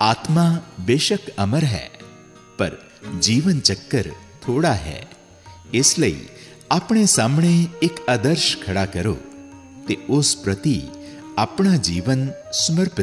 आत्मा बेशक अमर है, पर जीवन चक्कर थोड़ा है। इसलिए अपने सामने एक आदर्श खड़ा करो ते उस प्रति अपना जीवन समर्पित